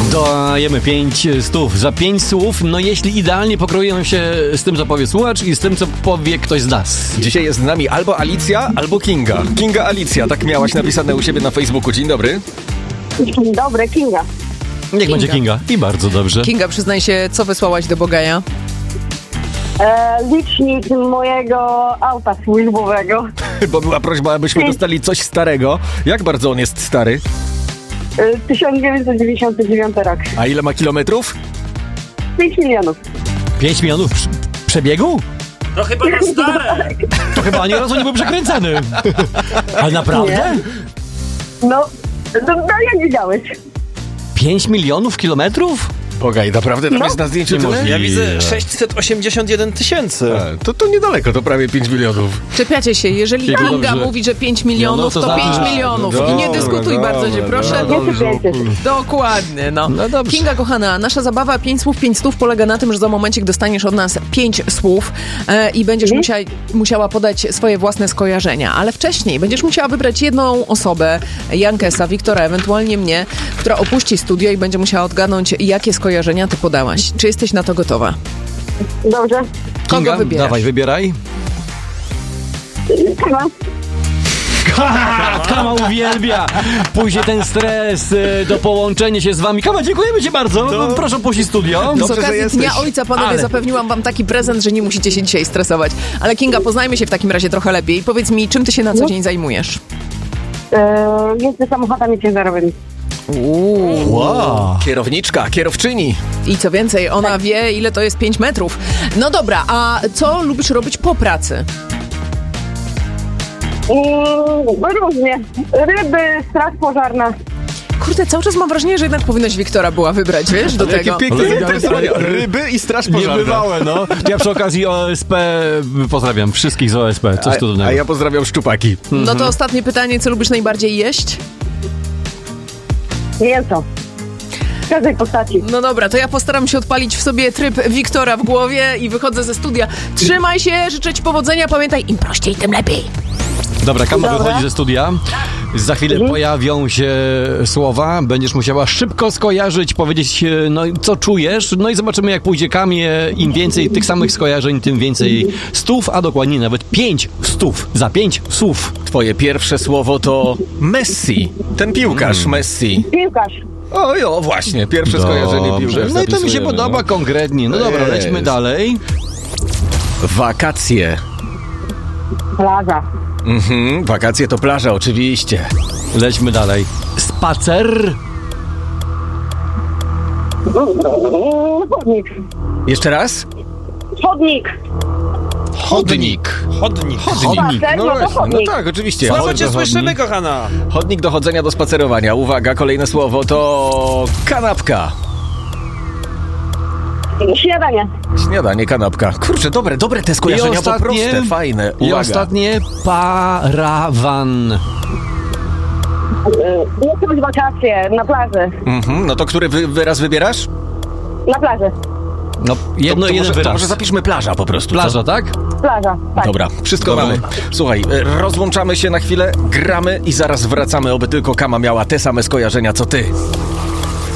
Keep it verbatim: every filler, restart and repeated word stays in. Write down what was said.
Dajemy pięć stów za pięć słów, no jeśli idealnie pokroją się z tym, co powie słuchacz i z tym, co powie ktoś z nas. Dzisiaj jest z nami albo Alicja, albo Kinga. Kinga Alicja, tak miałaś napisane u siebie na Facebooku. Dzień dobry. Dzień dobry, Kinga. Niech Kinga. będzie Kinga. I bardzo dobrze. Kinga, przyznaj się, co wysłałaś do Bogaja? E, licznik mojego auta służbowego. Bo była prośba, abyśmy dostali coś starego. Jak bardzo on jest stary? E, tysiąc dziewięćset dziewięćdziesiąty dziewiąty rok. A ile ma kilometrów? pięć milionów. pięć milionów prz- przebiegu? To chyba za stare. To chyba ani razu nie był przekręcany. Ale naprawdę? No, no, no jak widziałeś? pięć milionów kilometrów? Bogaj, naprawdę tam No. jest na zdjęciu tyle? Niemożliwe. Ja widzę sześćset osiemdziesiąt jeden tysięcy. A, to, to niedaleko, to prawie pięć milionów. Czepiacie się, jeżeli Kinga, Kinga dobrze. mówi, że pięć No, milionów, no to to znaczy, pięć że- milionów. no I nie dobra, dyskutuj dobra, bardzo cię, proszę. dobra. Nie sypiecie się. Dokładnie, no. No dobrze. Kinga, kochana, nasza zabawa pięć słów, pięć stów polega na tym, że za momencik dostaniesz od nas pięć słów e, i będziesz Mhm. musiała, musiała podać swoje własne skojarzenia. Ale wcześniej będziesz musiała wybrać jedną osobę, Jankesa, Wiktora, ewentualnie mnie, która opuści studio i będzie musiała odgadnąć, jakie skojarzenia ty podałaś. Czy jesteś na to gotowa? Dobrze. Kogo Kinga, wybierasz? dawaj, wybieraj. Kama. Kama uwielbia. Pójdzie ten stres y, do połączenia się z wami. Kama, dziękujemy ci bardzo. No. Proszę opuścić studio. Dobrze, Z że okazji jesteś. Dnia Ojca, panowie, Ale- zapewniłam wam taki prezent, że nie musicie się dzisiaj stresować. Ale Kinga, poznajmy się w takim razie trochę lepiej. Powiedz mi, czym ty się na co dzień zajmujesz? E, jeżdżę samochodami ciężarowymi. Uuu. Wow. Kierowniczka, kierowczyni. I co więcej, ona wie, ile to jest pięć metrów. No dobra, a co lubisz robić po pracy? Mm, różnie. Ryby, straż pożarna. Kurde, cały czas mam wrażenie, że jednak powinnaś Wiktora była wybrać, wiesz, do Jakie tego. piękne Ale- zainteresowanie. Ryby i straż pożarna. Niebywałe, no. Ja przy okazji O S P pozdrawiam wszystkich z O S P. Coś A, cudownego. a ja pozdrawiam szczupaki. No to ostatnie pytanie, co lubisz najbardziej jeść? Mięso. W każdej postaci. No dobra, to ja postaram się odpalić w sobie tryb Wiktora w głowie i wychodzę ze studia. Trzymaj się, życzę ci powodzenia, pamiętaj, im prościej, tym lepiej. Dobra, Kama Dobra. wychodzi ze studia. Za chwilę Mhm. pojawią się słowa. Będziesz musiała szybko skojarzyć, powiedzieć, e, no co czujesz. No i zobaczymy, jak pójdzie Kamie. Im więcej tych samych skojarzeń, tym więcej stów, a dokładnie nawet pięć stów. Za pięć słów. Twoje pierwsze słowo to Messi. Ten piłkarz Messi. Piłkarz. Oj, o właśnie, pierwsze skojarzenie Dobrze. piłkarz. No i to mi się zapisujemy, podoba no. konkretnie. No dobra, Jest. lećmy dalej. Wakacje. Plaża. Mhm, wakacje to plaża, oczywiście. Lećmy dalej. Spacer. Mm, chodnik. Jeszcze raz? Chodnik. Chodnik. Chodnik. Chodnik. Spacer, no to właśnie, no chodnik. tak, oczywiście. Słabo Chodnik cię do słyszymy, chodnik. kochana. Chodnik do chodzenia, do spacerowania. Uwaga, kolejne słowo to kanapka. Śniadanie. Śniadanie, kanapka. Kurczę, dobre, dobre te skojarzenia, bo proste, fajne. I Uwaga. ostatnie parawan. E, Nie chcę być wakacje. Na plaży. Mhm, no to który wy, wyraz wybierasz? Na plaży. No, jedno, to, to jeden może, to wyraz. może zapiszmy plaża po prostu. co? Plaża, tak? Plaża. Tak. Dobra, wszystko Dobra. mamy. Słuchaj, e, rozłączamy się na chwilę, gramy i zaraz wracamy, oby tylko Kama miała te same skojarzenia co ty.